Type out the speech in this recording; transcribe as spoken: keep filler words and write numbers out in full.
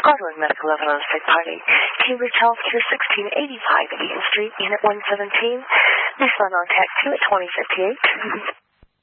Godwin Medical Evidence State Party, Cambridge Healthcare, sixteen eighty-five Eaton Street, Unit one seventeen. Nissan on Tech two at twenty fifty-eight.